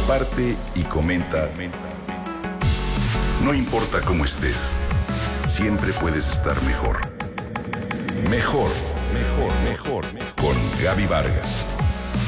comparte y comenta. No importa cómo estés, siempre puedes estar mejor. Mejor, mejor, mejor, mejor. Con Gaby Vargas.